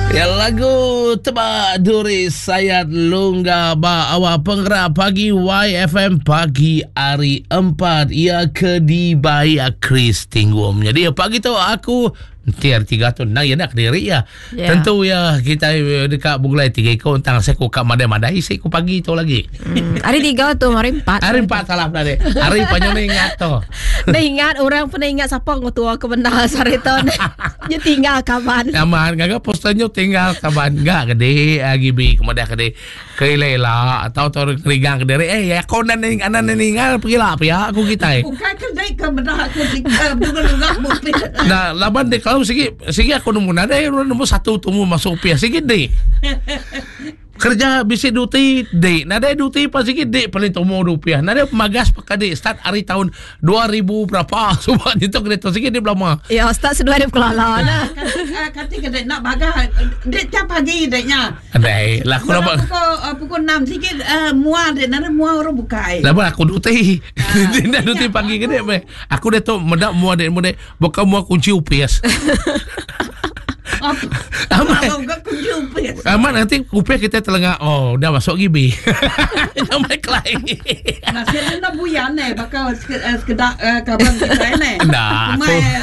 Ya lagu Tebak Duri Sayat Lungga ba awak penggerak pagi YFM pagi hari 4 ia ke di Bahia Chris Tinggum. Jadi pagi tu aku tiar 3 tu nang nak diri ya. Tentu ya kita dekat Bunglai 3 ko tang saya ko kat madai-madai saya ko pagi tu lagi. Hari 3 tu hari 4. Hari 4 salah dah deh. Hari panjang ni ingat tu. Dah ingat orang pernah ingat siapa ngotua ke benar sareton. Dia tinggal kaban. Aman gagak posternya tinggal kaban gak gede gibi kemudian gede kailela atau tor kerigang gede ya kau nan anan ningal pergi lah ya aku kita bukan kerja ke benar aku tinggal juga mungkin. Nah laban deh kalau segi aku nemu nada nemu satu temu masuk pia segi deh kerja bisi duti dek nada duti pas sikit dek paling tomo rupiah nada magas pakai dek start hari tahun 2000 berapa sebab itu kereta sikit dia belama ya start sedua dia kelala nah kata kedek nak bagas dek tiap pagi deknya andai lah aku nampak pukul 6 sikit mual dek nada mual orang bukai lah aku duti tidak duti pagi kedek aku dah tu medak mual dek bukan mual kunci UPS aman nanti upaya kita telengah dah masuk gibi nama kelai nasi nak buyan bakal sekedar kabar kita nah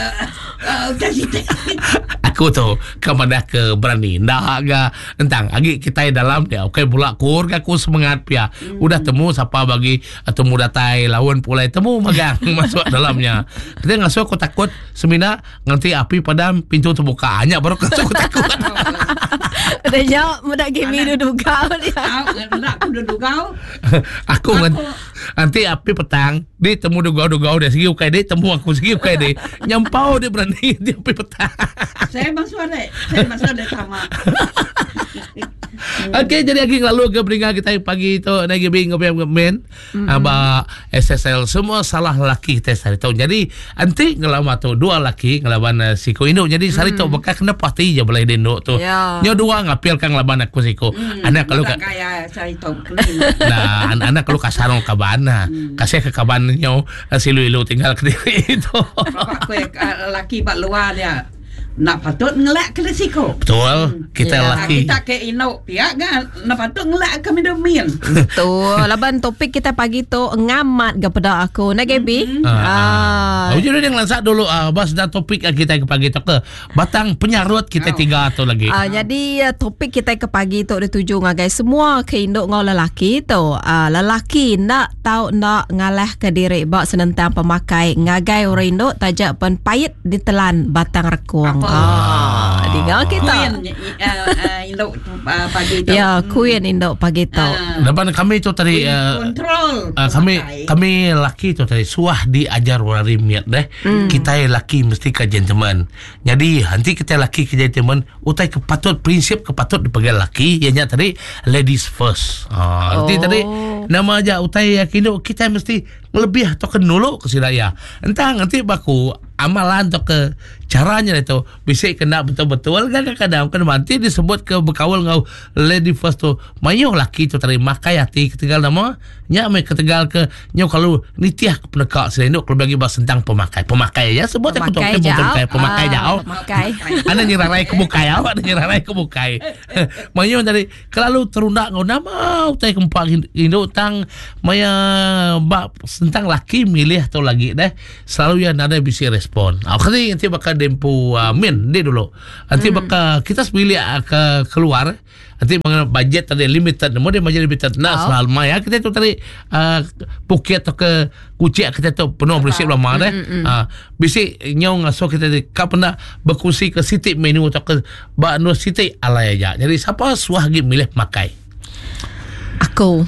aku tu kepada ke berani dah agak tentang agi kita dalam dia okey bulak kur aku semangat pia udah temu siapa bagi temu datai lawan pulai temu magang masuk dalamnya kita ngasuh aku takut semina nanti api padam pintu terbuka hanya baru aku takut udah jauh mudah gini duduk kau aku duduk kau aku nanti api petang dia temu dugau dia segi ukai dia temu aku segi ukai dia nyampau dia berani dia api petang saya masuk ada sama. Okey, jadi lagi lalu ke peringkat kita pagi tu naik bing men aba SSL semua salah laki kita hari tu. Jadi anti ngelama tu dua laki ngelawan siko induk. Jadi hari tu bakal kena pasti je boleh denduk tu. Nyo dua ngapil kang lawan aku siko. Anak kalau kaya saya tu. Nah, anak kalau kasarong kabana. Kasih ke kaban nyo silu-ilu tinggal ke diri itu. Aku laki pak luar dia. Nak patut ngelak ke risiko. Betul. Kita laki. Kita ke inau pihak kan. Nak patut ngelak ke minum. Betul. Laban topik kita pagi tu ngamat kepada aku. Nak Gaby? Jadi dia ngelansak dulu. Bas dah topik kita ke pagi tu ke. Batang penyarut kita 3 tu lagi. Jadi topik kita ke pagi tu dituju ngagai semua ke induk ngau lelaki tu. Lelaki nak tahu nak ngalah ke diri bak senentang pemakai ngagai orang induk tajak pen payet ditelan batang rekuang. Dengar kita induk pagi tu. Ya, Queen induk pagi tu. Depan kami tu tadi kontrol. Kami laki tu tadi suah diajar warimiat deh. Kita laki mesti ke gentleman. Jadi nanti kita laki ke gentleman utai kepatut prinsip kepatut dipegang laki ianya tadi ladies first. Nanti tadi nama aja utai yakin kita mesti lebih atau kenulu ke sidaya. Entah nanti baku amalan atau ke caranya itu bisa kena betul-betul kadang-kadang kan nanti disebut ke berkawal ngau lady first tu mayo laki tu terima kai hati ketegal nama nya mai ketegal ke nyo kalau nitiah penekak selenduk kalau bagi bahas tentang pemakai ya sebut aku tu pemakai jauh ana nyirarai ke bukai awak nyirarai ke bukai mayo dari kalau terundak ngau nama utai kempak induk tang maya bab tentang laki milih atau lagi deh selalu yang ada bisa respon. Nanti bakal dempu min dia dulu. Nanti bakal kita pilih ke keluar. Nanti mengenai budget tadi limited, mau dia budget limited. Nah selalu maya kita tu tadi Phuket atau ke Kuching kita tu penuh berisik lama deh. Bisik nyong so kita kapan nak berkursi ke sitik menu atau ke bakno sitik alai aja. Jadi siapa suah lagi milih makai? Aku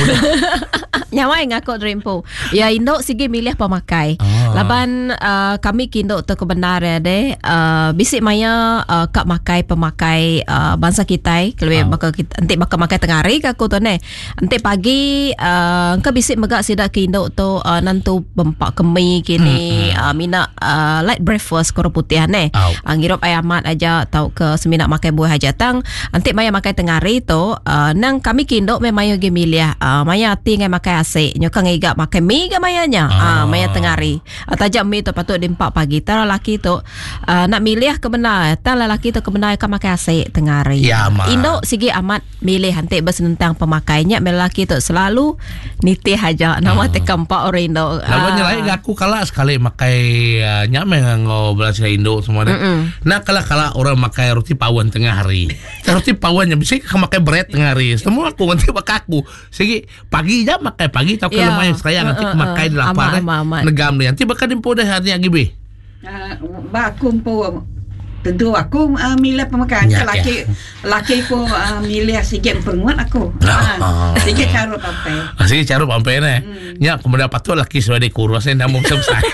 nyawai ngakut Dreampo. Ya induk sigi milih pemakai. Laban kami kinduk tu kebenaran deh. Bisik maya kak makai pemakai bangsa kita. Kalau bakal kita nanti bakal makai tengari ke aku tu ne. Nanti pagi ke bisik megak sidak kinduk tu nantu bempak kemi kini mina light breakfast koro putih ne. Ngirup ayamat aja tau ke semina makai buah hajatang. Nanti maya makai tengari tu nang kami kinduk memang yo gemilih maya hati ngai makai asik nyo kan ngai makai mi ga mayanya maya tengari tajak mi tu patut di 4 pagi tara laki tu nak milih kebenar tara laki tu kebenar kan makai asik tengari Ya, Ma. Indo sigi amat milih hantik bersenentang pemakainya lelaki tu selalu nitih aja nama tekam pak orang Indo Lawan lain aku kalah sekali makai nyame nganggo bahasa Indo semua deh. Nah kala orang makai roti pawan tengah hari. Roti pawannya bisa makai bread tengah hari. Semua aku nanti bakaku. Segi pagi jam makai pagi tau kalau main saya nanti makai di lapar negam deh. Nanti bakal dimpo dah hari lagi be. Aku tentu aku milih pemakan laki aku milih sikit penguat aku sikit carut pampai sikit carut pampai ni nya kemudian patut laki sudah dikurus ni namun selesai.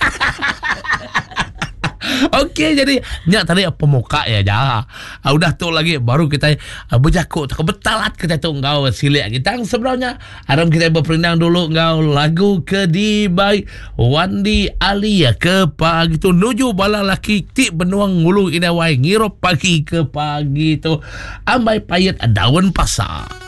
Okey, jadi nya tadi pemuka ya dah. Udah tu lagi baru kita berjakut kebetalat kita tu engkau silik kita sebenarnya haram kita berperindang dulu engkau lagu Kedibai Wandi Alia ke pagi tu nuju bala laki ti benuang ngulu inawai ngirop pagi ke pagi tu ambai payet daun pasar.